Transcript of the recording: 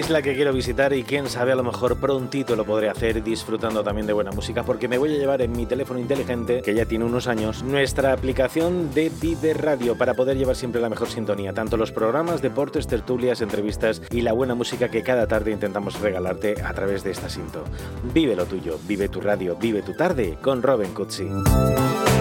isla que quiero visitar y quién sabe, a lo mejor prontito lo podré hacer disfrutando también de buena música, porque me voy a llevar en mi teléfono inteligente, que ya tiene unos años, nuestra aplicación de Vive Radio para poder llevar siempre la mejor sintonía, tanto los programas, deportes, tertulias, entrevistas y la buena música que cada tarde intentamos regalarte a través de esta sinto. Vive lo tuyo, vive tu radio, vive tu tarde con Robin Cutsi.